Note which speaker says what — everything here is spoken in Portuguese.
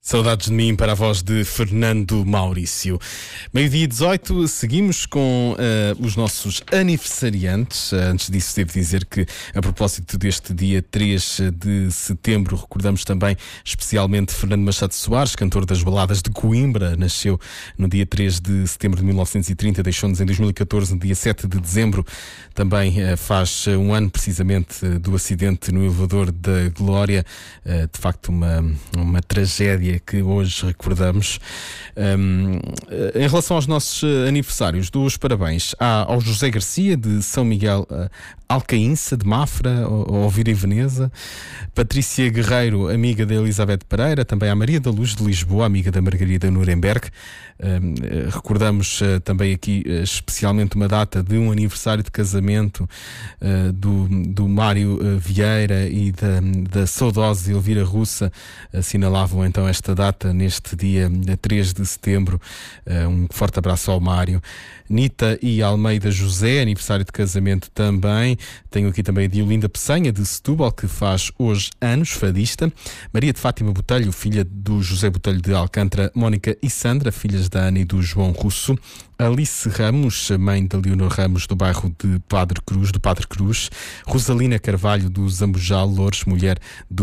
Speaker 1: Saudades de mim para a voz de Fernando Maurício. 12h18, seguimos com os nossos aniversariantes. Antes disso, devo dizer que, a propósito deste dia 3 de setembro, recordamos também especialmente Fernando Machado Soares, cantor das baladas de Coimbra. Nasceu no dia 3 de setembro de 1930, deixou-nos em 2014, no dia 7 de dezembro. Também faz um ano, precisamente, do acidente no elevador da Glória. De facto, uma tragédia que hoje recordamos. Em relação aos nossos aniversários, dou os parabéns ao José Garcia, de São Miguel Alcaínça, de Mafra, ouvir em Veneza. Patrícia Guerreiro, amiga da Elizabeth Pereira. Também à Maria da Luz, de Lisboa, amiga da Margarida Nuremberg. Recordamos também aqui especialmente uma data de um aniversário de casamento do Mário Vieira e da saudosa Elvira Russa. Assinalavam então esta data neste dia 3 de setembro. Um forte abraço ao Mário. Nita e Almeida José, aniversário de casamento também. Tenho aqui também a Diolinda Peçanha, de Setúbal, que faz hoje anos, fadista. Maria de Fátima Botelho, filha do José Botelho de Alcântara. Mónica e Sandra, filhas da Ana e do João Russo. Alice Ramos, mãe da Leonor Ramos, do bairro do Padre Cruz. Rosalina Carvalho, do Zambujal, Loures, mulher do